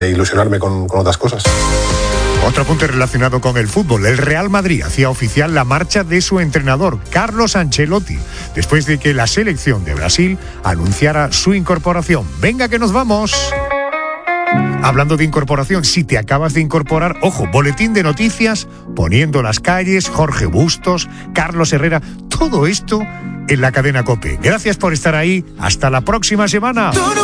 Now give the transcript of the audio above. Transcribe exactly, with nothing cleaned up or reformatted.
ilusionarme con, con otras cosas. Otro apunte relacionado con el fútbol. El Real Madrid hacía oficial la marcha de su entrenador, Carlos Ancelotti, después de que la selección de Brasil anunciara su incorporación. Venga, que nos vamos. Hablando de incorporación, si te acabas de incorporar, ojo, boletín de noticias, Poniendo las calles, Jorge Bustos, Carlos Herrera, todo esto en la cadena COPE. Gracias por estar ahí. Hasta la próxima semana.